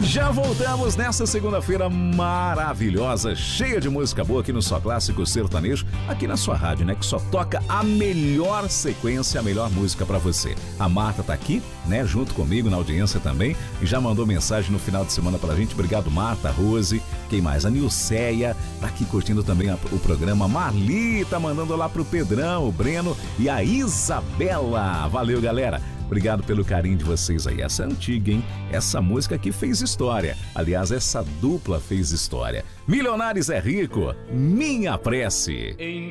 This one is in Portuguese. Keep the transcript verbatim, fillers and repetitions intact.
Já voltamos nessa segunda-feira maravilhosa, cheia de música boa aqui no Só Clássico Sertanejo, aqui na sua rádio, né? Que só toca a melhor sequência, a melhor música pra você. A Marta tá aqui, né? Junto comigo na audiência também, e já mandou mensagem no final de semana pra gente. Obrigado, Marta, Rose, quem mais? A Nilceia tá aqui curtindo também a, o programa. Marli tá mandando lá pro Pedrão, o Breno e a Isabela. Valeu, galera. Obrigado pelo carinho de vocês aí. Essa é antiga, hein? Essa música aqui fez história. Aliás, essa dupla fez história. Milionários é Rico, Minha Prece.